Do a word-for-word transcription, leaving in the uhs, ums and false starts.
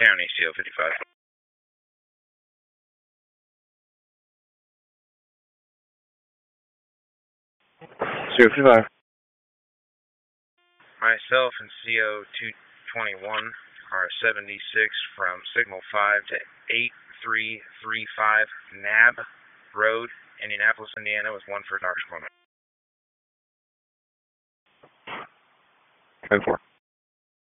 County, C O fifty-five. C O fifty-five. Myself and C O two twenty-one are seventy-six from Signal five to eight three three five Nab Road, Indianapolis, Indiana, with one for doctor's appointment. ten four.